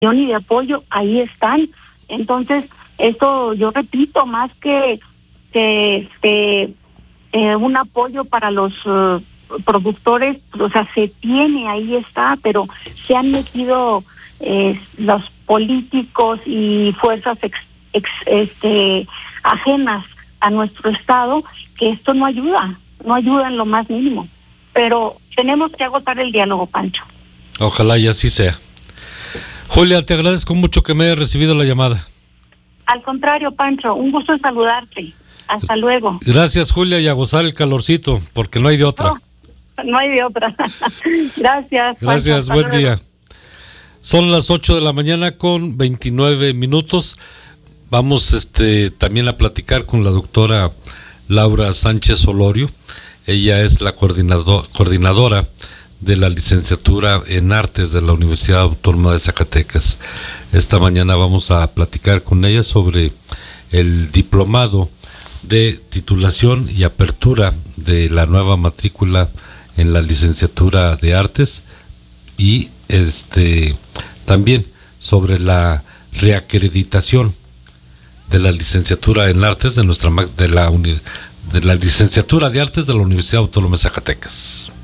y de apoyo, ahí están. Entonces, esto yo repito, más que un apoyo para los productores, o sea, se tiene, ahí está, pero se han metido los políticos y fuerzas ajenas a nuestro estado, que esto no ayuda en lo más mínimo. Pero tenemos que agotar el diálogo, Pancho. Ojalá y así sea. Julia, te agradezco mucho que me hayas recibido la llamada. Al contrario, Pancho, un gusto en saludarte. Hasta luego. Gracias, Julia, y a gozar el calorcito, porque no hay de otra. No hay de otra. Gracias. Gracias, Pancho, buen día. Son las 8 de la mañana con 29 minutos. Vamos también a platicar con la doctora Laura Sánchez Olorio. Ella es la coordinadora de la licenciatura en Artes de la Universidad Autónoma de Zacatecas. Esta mañana vamos a platicar con ella sobre el diplomado de titulación y apertura de la nueva matrícula en la licenciatura de Artes y también sobre la reacreditación de la licenciatura en Artes de la licenciatura de Artes de la Universidad Autónoma de Zacatecas.